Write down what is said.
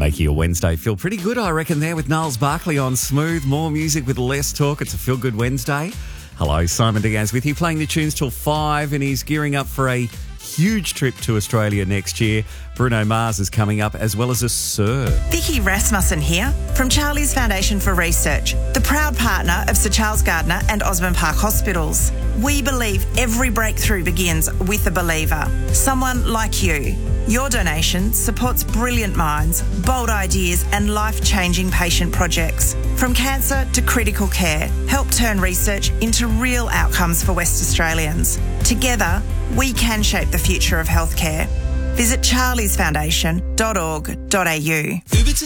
Making your Wednesday feel pretty good, I reckon, there with Niles Barkley on Smooth. More music with less talk. It's a feel-good Wednesday. Hello, Simon Diaz with you, playing the tunes till 5, and he's gearing up for a huge trip to Australia next year. Bruno Mars is coming up, as well as a Sir. Vicky Rasmussen here from Charlie's Foundation for Research, the proud partner of Sir Charles Gardner and Osborne Park Hospitals. We believe every breakthrough begins with a believer, someone like you. Your donation supports brilliant minds, bold ideas and life-changing patient projects. From cancer to critical care, help turn research into real outcomes for West Australians. Together, we can shape the future of healthcare. Visit charliesfoundation.org.au.